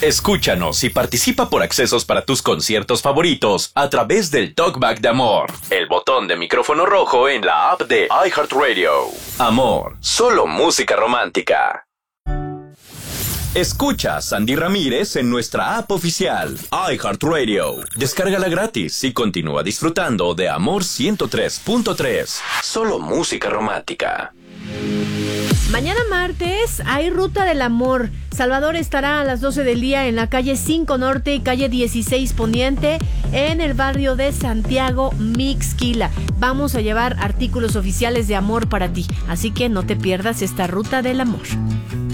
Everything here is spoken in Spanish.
Escúchanos y participa por accesos para tus conciertos favoritos a través del Talkback de Amor, el botón de micrófono rojo en la app de iHeartRadio. Amor, solo música romántica. Escucha a Sandy Ramírez en nuestra app oficial, iHeartRadio. Descárgala gratis y continúa disfrutando de Amor 103.3. Solo música romántica. Mañana martes hay Ruta del Amor. Salvador estará a las 12 del día en la calle 5 Norte y calle 16 Poniente en el barrio de Santiago Mixquila. Vamos a llevar artículos oficiales de amor para ti, así que no te pierdas esta Ruta del Amor.